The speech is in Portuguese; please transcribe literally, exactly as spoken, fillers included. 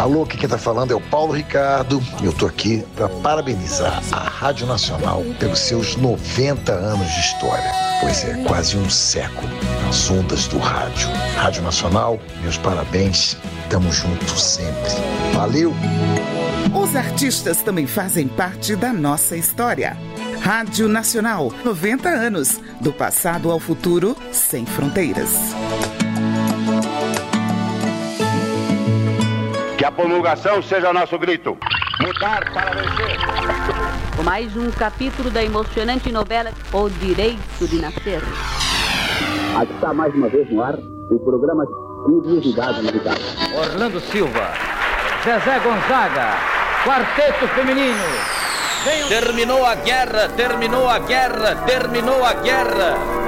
Alô, aqui quem tá falando é o Paulo Ricardo e eu tô aqui para parabenizar a Rádio Nacional pelos seus noventa anos de história, pois é quase um século nas ondas do rádio. Rádio Nacional, meus parabéns, tamo junto sempre. Valeu! Os artistas também fazem parte da nossa história. Rádio Nacional, noventa anos, do passado ao futuro, sem fronteiras. Que a promulgação seja nosso grito. Lutar para vencer. Com mais um capítulo da emocionante novela O Direito de Nascer. Aqui está mais uma vez no ar o programa Curiosidade Militar. Orlando Silva, Zezé Gonzaga, Quarteto Feminino. Terminou a guerra, terminou a guerra, terminou a guerra.